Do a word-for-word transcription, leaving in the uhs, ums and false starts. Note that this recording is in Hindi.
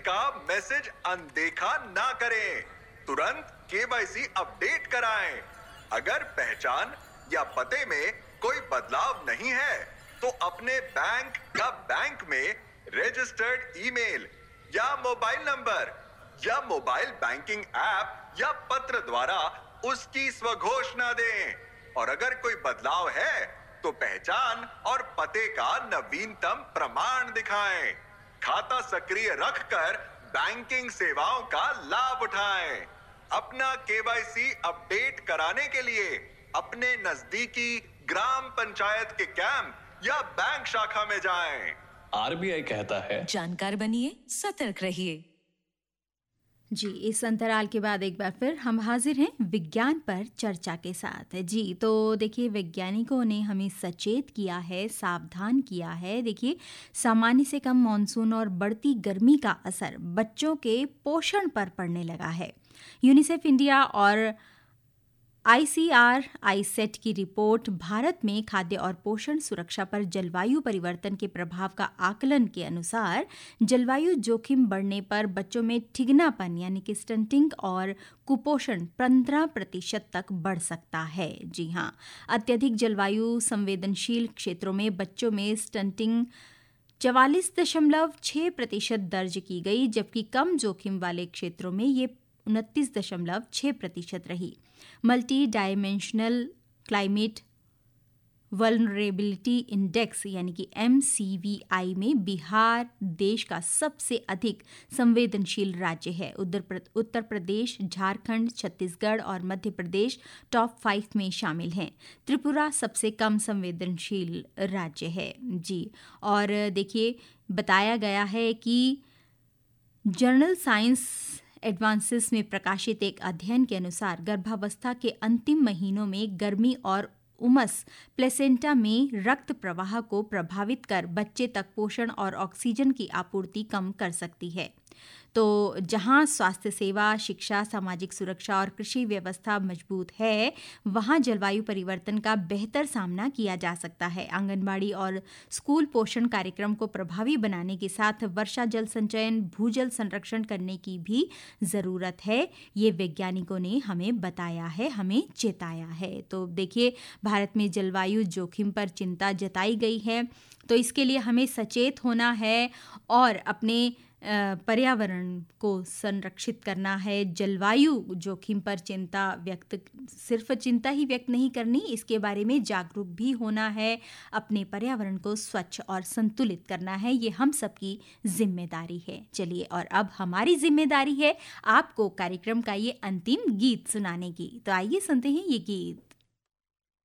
का मैसेज अनदेखा ना करें। तुरंत केवाईसी अपडेट कराएं। अगर पहचान या पते में कोई बदलाव नहीं है तो अपने बैंक या बैंक में रजिस्टर्ड ईमेल या मोबाइल नंबर या मोबाइल बैंकिंग ऐप या पत्र द्वारा उसकी स्वघोषणा दें। और अगर कोई बदलाव है तो पहचान और पते का नवीनतम प्रमाण दिखाएं। खाता सक्रिय रखकर बैंकिंग सेवाओं का लाभ उठाएं। अपना केवाईसी अपडेट कराने के लिए अपने नजदीकी ग्राम पंचायत के कैंप या बैंक शाखा में जाएं। आरबीआई कहता है, जानकार बनिए, सतर्क रहिए। जी, इस अंतराल के बाद एक बार फिर हम हाजिर हैं विज्ञान पर चर्चा के साथ। जी, तो देखिए वैज्ञानिकों ने हमें सचेत किया है, सावधान किया है। देखिए सामान्य से कम मॉनसून और बढ़ती गर्मी का असर बच्चों के पोषण पर पड़ने लगा है। यूनिसेफ इंडिया और आईसीआर आईसेट की रिपोर्ट भारत में खाद्य और पोषण सुरक्षा पर जलवायु परिवर्तन के प्रभाव का आकलन के अनुसार जलवायु जोखिम बढ़ने पर बच्चों में ठिगनापन यानी कि स्टंटिंग और कुपोषण पंद्रह प्रतिशत तक बढ़ सकता है। जी हाँ, अत्यधिक जलवायु संवेदनशील क्षेत्रों में बच्चों में स्टंटिंग चवालीस दशमलव छः प्रतिशत दर्ज की गई, जबकि कम जोखिम वाले क्षेत्रों में ये उनतीस दशमलव छः प्रतिशत रही। Multi dimensional climate vulnerability index यानी कि एम सी वी आई में बिहार देश का सबसे अधिक संवेदनशील राज्य है। उत्तर प्रदेश, झारखंड, छत्तीसगढ़ और मध्य प्रदेश टॉप फाइव में शामिल हैं। त्रिपुरा सबसे कम संवेदनशील राज्य है। जी, और देखिए बताया गया है कि जर्नल साइंस एडवांसेस में प्रकाशित एक अध्ययन के अनुसार गर्भावस्था के अंतिम महीनों में गर्मी और उमस प्लेसेंटा में रक्त प्रवाह को प्रभावित कर बच्चे तक पोषण और ऑक्सीजन की आपूर्ति कम कर सकती है। तो जहां स्वास्थ्य सेवा, शिक्षा, सामाजिक सुरक्षा और कृषि व्यवस्था मजबूत है, वहां जलवायु परिवर्तन का बेहतर सामना किया जा सकता है। आंगनबाड़ी और स्कूल पोषण कार्यक्रम को प्रभावी बनाने के साथ वर्षा जल संचयन, भूजल संरक्षण करने की भी ज़रूरत है। ये वैज्ञानिकों ने हमें बताया है, हमें चेताया है। तो देखिए भारत में जलवायु जोखिम पर चिंता जताई गई है, तो इसके लिए हमें सचेत होना है और अपने पर्यावरण को संरक्षित करना है। जलवायु जोखिम पर चिंता व्यक्त सिर्फ चिंता ही व्यक्त नहीं करनी, इसके बारे में जागरूक भी होना है। अपने पर्यावरण को स्वच्छ और संतुलित करना है, ये हम सबकी जिम्मेदारी है। चलिए, और अब हमारी जिम्मेदारी है आपको कार्यक्रम का ये अंतिम गीत सुनाने की। तो आइए सुनते हैं ये गीत।